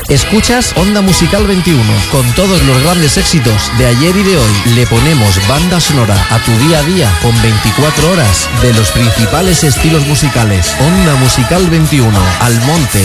Escuchas Onda Musical 21, con todos los grandes éxitos de ayer y de hoy. Le ponemos banda sonora a tu día a día con 24 horas de los principales estilos musicales. Onda Musical 21, Almonte,